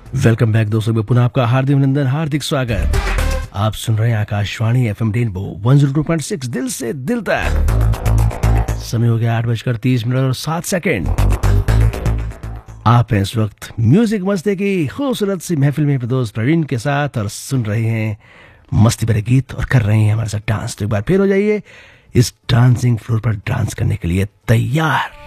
Welcome back दोस्तों, में पुनः आपका हार्दिक अभिनंदन, हार्दिक स्वागत। आप सुन रहे हैं आकाशवाणी एफएम रेनबो 102.6 दिल से दिल तक। समय हो गया 8:30 और 7 आप हैं इस वक्त म्यूजिक मस्ती की खूबसूरत सी महफिल में दोस्त प्रवीण के साथ और सुन रहे हैं मस्ती भरे गीत और कर रहे हैं हमारे साथ डांस। तो एक बार फिर हो जाइए इस डांसिंग फ्लोर पर डांस करने के लिए तैयार।